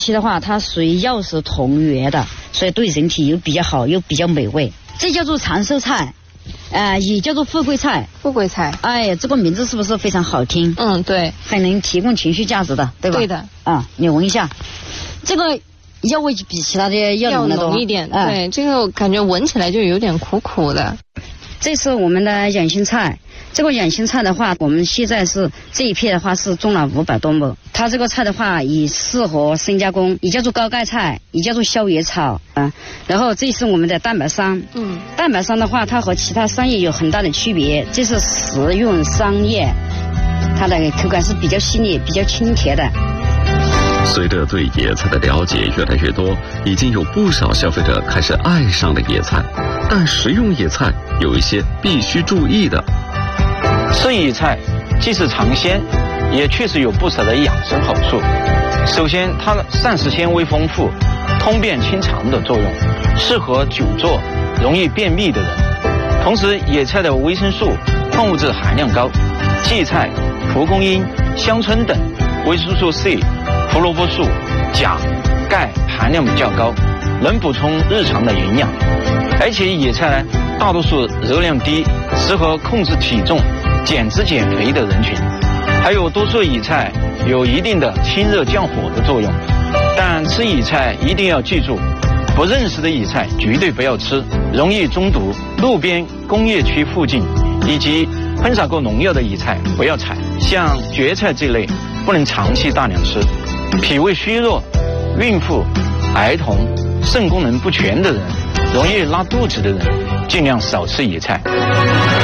其的话，它属于药食同源的，所以对人体又比较好，又比较美味。这叫做长寿菜，也叫做富贵菜。 富贵菜， 哎，这个名字是不是非常好听？ 嗯，对， 很能提供情绪价值的，对吧？ 对的。 啊，你闻一下，这个药味比其他的要浓一点。对，这个感觉闻起来就有点苦苦的。 这是我们的养心菜。这个养心菜的话，我们现在是这一片的话是种了500多亩。它这个菜的话，也适合深加工，也叫做高钙菜，也叫做消野草啊。然后这是我们的蛋白霜，蛋白霜的话，它和其他桑叶有很大的区别，这是食用桑叶，它的口感是比较细腻、比较清甜的。 随着对野菜的了解越来越多，已经有不少消费者开始爱上了野菜。但食用野菜有一些必须注意的。 吃野菜既是尝鲜，也确实有不少的养生好处。首先，它的膳食纤维丰富，通便清肠的作用，适合久坐、容易便秘的人。同时，野菜的维生素、矿物质含量高，荠菜、蒲公英、香椿等维生素 C、胡萝卜素、钾、钙含量比较高，能补充日常的营养。而且野菜呢，大多数热量低，适合控制体重、减脂减肥的人群。还有多数野菜有一定的清热降火的作用，但吃野菜一定要记住，不认识的野菜绝对不要吃，容易中毒。路边工业区附近以及喷洒过农药的野菜不要采，像蕨菜这类不能长期大量吃。脾胃虚弱、孕妇、儿童、肾功能不全的人、容易拉肚子的人，尽量少吃野菜。